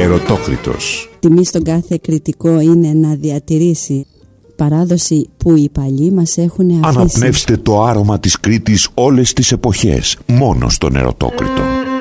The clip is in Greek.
Ερωτόκριτος. Τιμή στον κάθε κριτικό είναι να διατηρήσει παράδοση που οι παλιοί μας έχουν αφήσει. Αναπνεύστε το άρωμα της Κρήτης όλες τις εποχές, μόνο στον Ερωτόκριτο.